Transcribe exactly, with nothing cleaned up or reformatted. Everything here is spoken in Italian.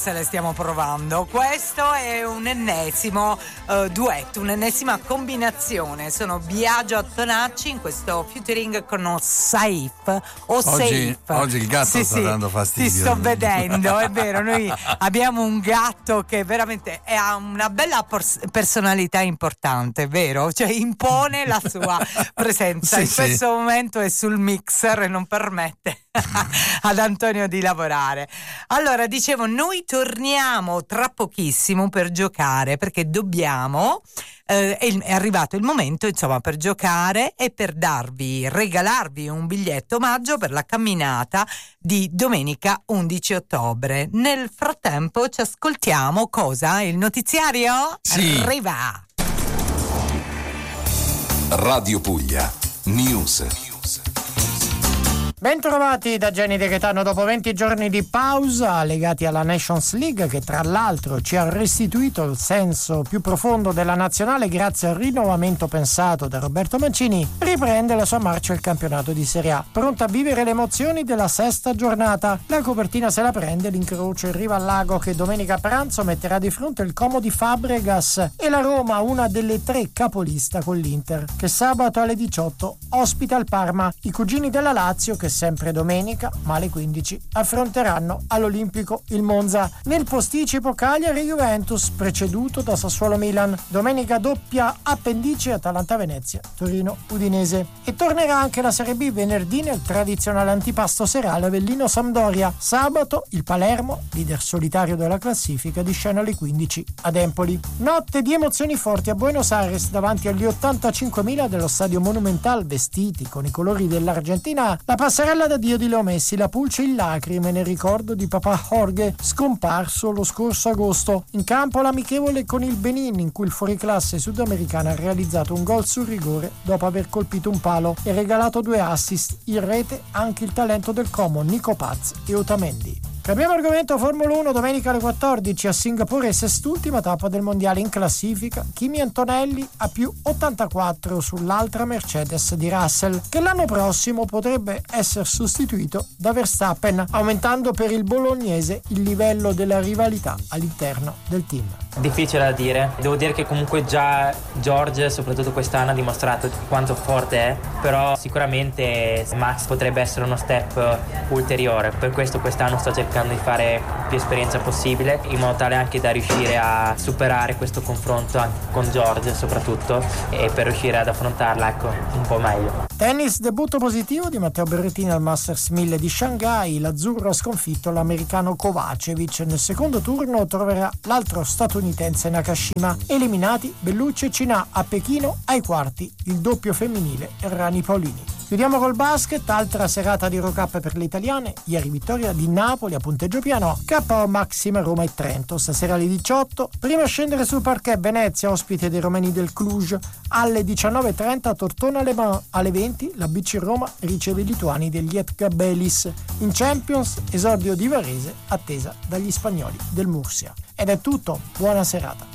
Se le stiamo provando. Questo è un ennesimo uh, duetto, un'ennesima combinazione. Sono Biagio Antonacci in questo featuring con Saif o oggi, Saif. Oggi il gatto sì, sta sì, dando fastidio. Ti sto vedendo, è vero. Noi abbiamo un gatto che veramente è, ha una bella pers- personalità importante, vero? Cioè impone la sua presenza. Sì, in sì. questo momento è sul mixer e non permette ad Antonio di lavorare. Allora, dicevo, noi torniamo tra pochissimo per giocare, perché dobbiamo eh, è, è arrivato il momento, insomma, per giocare e per darvi, regalarvi un biglietto omaggio per la camminata di domenica undici ottobre. Nel frattempo ci ascoltiamo cosa? Il notiziario? Sì. Arriva! Radio Puglia News. Bentrovati da Gianni De Gaetano dopo venti giorni di pausa legati alla Nations League, che tra l'altro ci ha restituito il senso più profondo della nazionale grazie al rinnovamento pensato da Roberto Mancini. Riprende la sua marcia il campionato di Serie A, pronta a vivere le emozioni della sesta giornata. La copertina se la prende l'incrocio in riva al lago che domenica a pranzo metterà di fronte il Como di Fabregas e la Roma, una delle tre capolista con l'Inter, che sabato alle diciotto ospita il Parma. I cugini della Lazio, che sempre domenica, ma alle quindici, affronteranno all'Olimpico il Monza. Nel posticipo Cagliari-Juventus, preceduto da Sassuolo-Milan. Domenica doppia appendice Atalanta-Venezia, Torino-Udinese. E tornerà anche la Serie B venerdì nel tradizionale antipasto serale Avellino-Sampdoria. Sabato il Palermo, leader solitario della classifica, di scena alle quindici ad Empoli. Notte di emozioni forti a Buenos Aires davanti agli ottantacinquemila dello Stadio Monumental, vestiti con i colori dell'Argentina. La passerella d'addio di Leo Messi, la pulce in lacrime nel ricordo di papà Jorge, scomparso lo scorso agosto. In campo l'amichevole con il Benin, in cui il fuoriclasse sudamericano ha realizzato un gol sul rigore dopo aver colpito un palo e regalato due assist. In rete anche il talento del Como, Nico Paz e Otamendi. Cambiamo argomento. Formula uno, domenica alle quattordici a Singapore, sest'ultima tappa del mondiale. In classifica Kimi Antonelli a più ottantaquattro sull'altra Mercedes di Russell, che l'anno prossimo potrebbe essere sostituito da Verstappen, aumentando per il bolognese il livello della rivalità all'interno del team. Difficile da dire, devo dire che comunque già George, soprattutto quest'anno, ha dimostrato quanto forte è, però sicuramente Max potrebbe essere uno step ulteriore. Per questo quest'anno sto cercando di fare più esperienza possibile, in modo tale anche da riuscire a superare questo confronto anche con George soprattutto, e per riuscire ad affrontarla, ecco, un po' meglio. Tennis, debutto positivo di Matteo Berrettini al Masters mille di Shanghai. L'azzurro ha sconfitto l'americano Kovacevic. Nel secondo turno troverà l'altro statunitense Nakashima. Eliminati Bellucci e Cinà a Pechino ai quarti il doppio femminile Errani Paolini. Chiudiamo col basket, altra serata di Eurocup per le italiane. Ieri vittoria di Napoli a punteggio piano, K O Maxima Roma e Trento. Stasera alle diciotto, prima a scendere sul parquet Venezia, ospite dei romeni del Cluj. Alle diciannove e trenta Tortona Le Mans. Alle venti la B C Roma riceve i lituani degli Lietkabelis. In Champions, esordio di Varese attesa dagli spagnoli del Murcia. Ed è tutto, buona serata.